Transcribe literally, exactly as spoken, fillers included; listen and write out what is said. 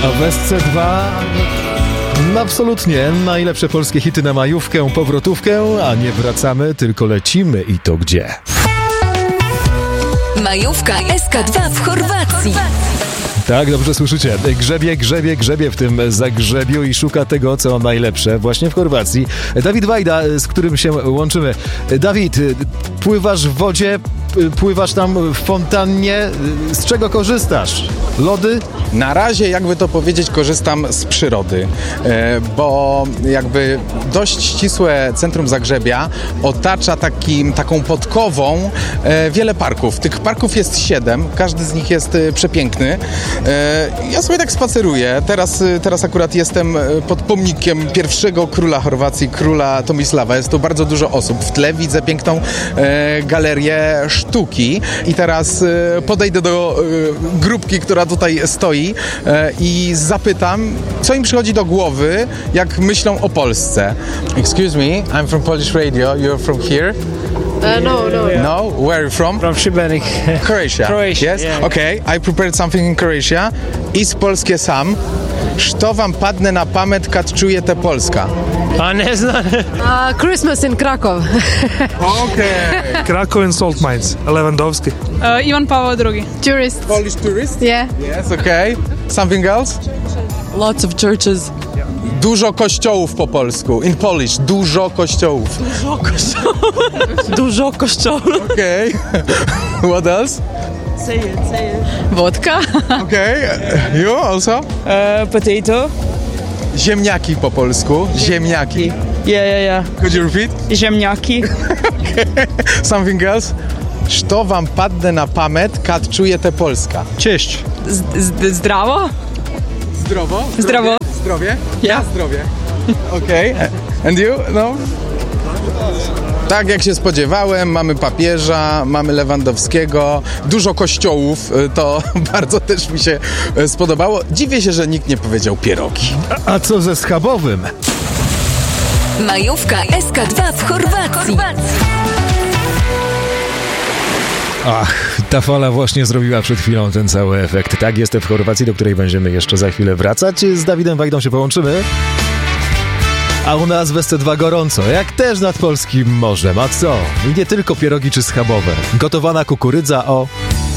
A w S C dwa no, absolutnie najlepsze polskie hity na majówkę, powrotówkę, a nie wracamy, tylko lecimy i to gdzie? Majówka S K dwa w Chorwacji. Tak, dobrze słyszycie. Grzebie, grzebie, grzebie w tym zagrzebiu i szuka tego, co najlepsze właśnie w Chorwacji. Dawid Wajda, z którym się łączymy. Dawid, pływasz w wodzie, pływasz tam w fontannie. Z czego korzystasz? Lody? Na razie, jakby to powiedzieć, korzystam z przyrody, bo jakby dość ścisłe centrum Zagrzebia otacza takim, taką podkową wiele parków. Tych parków jest siedem, każdy z nich jest przepiękny. Ja sobie tak spaceruję. Teraz, teraz akurat jestem pod pomnikiem pierwszego króla Chorwacji, króla Tomislawa. Jest tu bardzo dużo osób. W tle widzę piękną galerię sztuki i teraz podejdę do grupki, która tutaj stoi i zapytam, co im przychodzi do głowy, jak myślą o Polsce. Excuse me, I'm from Polish Radio. You're from here? Uh, no, no. No? Where are you from? From Šibenik. Croatia. Croatia, Yes? yeah. Okay, I prepared something in Croatia. Is polskie sam. Što wam padne na pamet kad čujete Polska? A ne znam. Uh, Christmas in Krakow. Okay. Krakow and Salt Mines, Lewandowski. Uh, Ivan Paweł drugi. Tourist. Polish tourist? Yeah. Yes, okay. Something else? Lots of churches. Dużo kościołów po polsku. In Polish. Dużo kościołów. Dużo kościołów. Dużo kościołów. Okay. What else? Say it, say it. Wodka. Okay. You also? Uh, potato. Ziemniaki po polsku. Ziemniaki. Yeah, yeah, yeah. Could you repeat? Ziemniaki. Okay. Something else? Što wam padne na pamet, kad czujete Polska? Cześć. Z- zdravo? Zdrowo? Zdrowo. Zdrowie? Ja. Zdrowie. Okej. Okay. And you? No? Tak jak się spodziewałem, mamy papieża, mamy Lewandowskiego, dużo kościołów, to bardzo też mi się spodobało. Dziwię się, że nikt nie powiedział pierogi. A, a co ze schabowym? Majówka S K dwa w Chorwacji. Ach, ta fala właśnie zrobiła przed chwilą ten cały efekt. Tak, jestem w Chorwacji, do której będziemy jeszcze za chwilę wracać. Z Dawidem Wajdą się połączymy. A u nas w S C dwa gorąco, jak też nad polskim morzem. A co? I nie tylko pierogi czy schabowe. Gotowana kukurydza o...